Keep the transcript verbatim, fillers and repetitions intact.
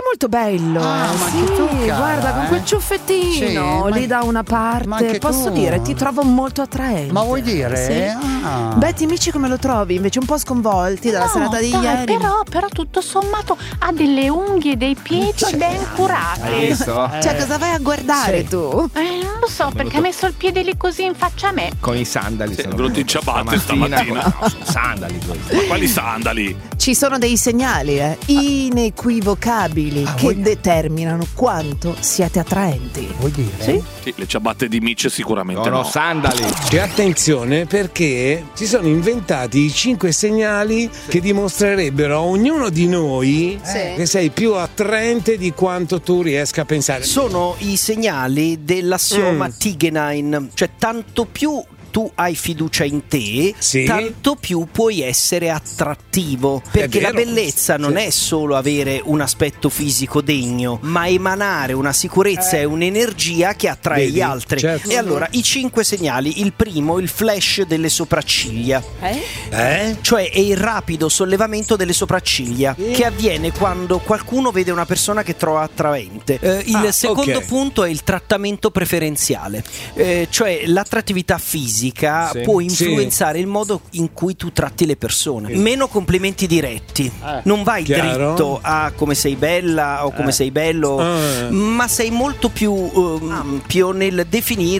molto bello. Ah, eh. ma sì, anche tu, cara, guarda, con eh? quel ciuffettino Sì, lì ma- da una ma parte. anche Posso tu? dire, ti trovo molto attraente. Ma vuoi dire? Sì. Ah. Betty, amici, come lo trovi? Invece un po' sconvolti dalla No, serata di dai, ieri. però, però tutto sommato ha delle unghie e dei piedi ben curati. Hai visto? Cioè, cosa vai a guardare Sì. tu? Eh, non lo so, perché ha messo il piede lì così in faccia a me. Con i sandali. Sì, sono venuto in ciabatte stamattina. No, sono sandali questi. Ma quali sandali? Ci sono dei segnali, eh, inequivocabili Ah, che vuoi- determinano quanto siete attraenti. Vuoi dire? Sì? Sì, le ciabatte di Mitch sicuramente Sono no. sandali. E attenzione, perché si sono inventati i cinque segnali che dimostrerebbero a ognuno di noi Sì. che sei più attraente di quanto tu riesca a pensare. Sono i segnali dell'assioma Mm. Tigenin, cioè tanto più tu hai fiducia in te, Sì. tanto più puoi essere attrattivo, perché la vero. bellezza non Sì. è solo avere un aspetto fisico degno, ma emanare una sicurezza e un'energia che attrae Vedi, gli altri. certo. E allora i cinque segnali: il primo, il flash delle sopracciglia, Eh? Eh? cioè è il rapido sollevamento delle sopracciglia che avviene quando qualcuno vede una persona che trova attraente. Eh, il Ah, secondo ok. punto è il trattamento preferenziale, eh, cioè l'attrattività fisica Sì. può influenzare il modo in cui tu tratti le persone. Meno complimenti diretti, non vai Chiaro. dritto a come sei bella o come sei bello, Ah. ma sei molto più, ehm, più nel definire